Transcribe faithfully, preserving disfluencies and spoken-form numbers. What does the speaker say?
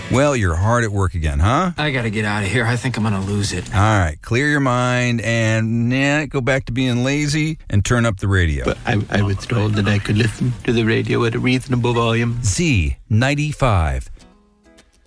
Well, you're hard at work again, huh? I gotta get out of here. I think I'm gonna lose it. All right, clear your mind and nah, go back to being lazy and turn up the radio. But I, I was told that I could listen to the radio at a reasonable volume. Z ninety-five.